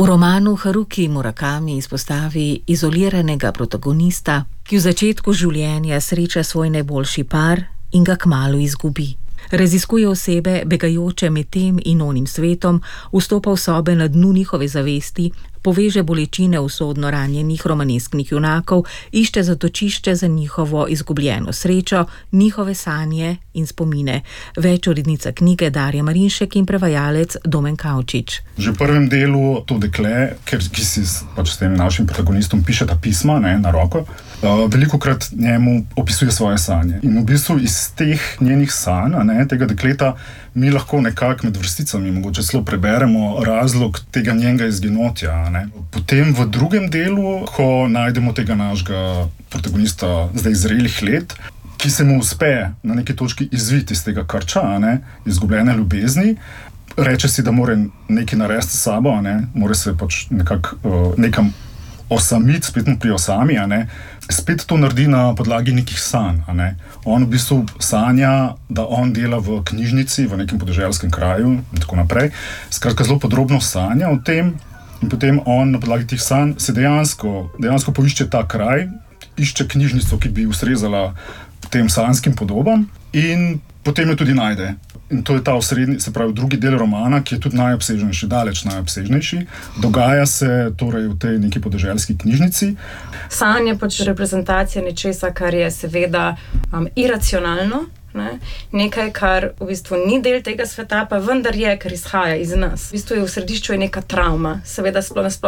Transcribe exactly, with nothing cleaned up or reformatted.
V romanu Haruki Murakami izpostavi izoliranega protagonista, ki v začetku življenja sreča svoj najboljši par in ga kmalu izgubi. Raziskuje osebe, begajoče med tem in onim svetom, vstopa v sobe na dnu njihove zavesti, poveže bolečine usodno ranjenih romanesknih junakov, išče zatočišče za njihovo izgubljeno srečo, njihove sanje in spomine. Več urednica knjige Darja Marinšek in prevajalec Domen Kavčič. Že v prvem delu to dekle, ker, ki si pač s tem našim protagonistom piše ta pisma, ne, na roko, uh, velikokrat njemu opisuje svoje sanje. In v bistvu iz teh njenih sanj, ne, tega dekleta, mi lahko nekako med vrsticami mogoče celo preberemo razlog tega njenega izginotja. Ne. Potem v drugem delu, ko najdemo tega našega protagonista zdaj zrelih let, ki se mu uspe na neki točki izviti iz tega krča, ne, izgubljene ljubezni, reče si, da mora nekaj narediti s sabo, ne, mora se pač nekako uh, nekam osamiti, spet mu pri osami, a ne, spet to naredi na podlagi nekih sanj, a ne. On v bistvu sanja, da on dela v knjižnici, v nekem podeželskem kraju in tako naprej. Skratka, zelo podrobno sanja o tem in potem on na podlagi teh sanj se dejansko, dejansko poišče ta kraj, išče knjižnico, ki bi ustrezala tem sanjskim podobam in potem jo tudi najde. In to je ta osrednji, se pravi, drugi del romana, ki je tudi najobsežnejši, daleč najobsežnejši. Dogaja se torej v tej neki podeželski knjižnici. Sanje pač reprezentacija nečesa, kar je seveda um, iracionalno, ne? Nekaj, kar v bistvu ni del tega sveta, pa vendar je, ker izhaja iz nas. V bistvu je v središču je neka travma, seveda sploh nasploh